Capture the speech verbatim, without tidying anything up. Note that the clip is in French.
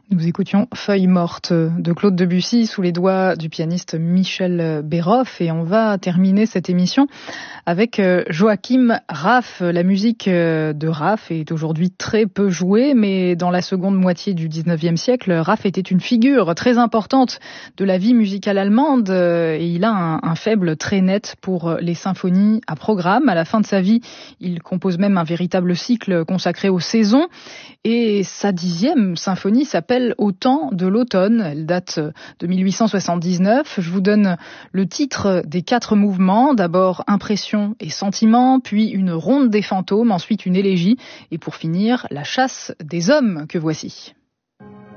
Nous écoutions Feuille morte de Claude Debussy sous les doigts du pianiste Michel Béroff et on va terminer cette émission avec Joachim Raff. La musique de Raff est aujourd'hui très peu jouée, mais dans la seconde moitié du dix-neuvième siècle, Raff était une figure très importante de la vie musicale allemande et il a un, un faible très net pour les symphonies à programme. À la fin de sa vie, il compose même un véritable cycle consacré aux saisons et sa dixième symphonie s'appelle Au temps de l'automne. Elle date de mille huit cent soixante-dix-neuf. Je vous donne le titre des quatre mouvements. D'abord Impression et Sentiment, puis une ronde des fantômes, ensuite une élégie et pour finir la chasse des hommes que voici.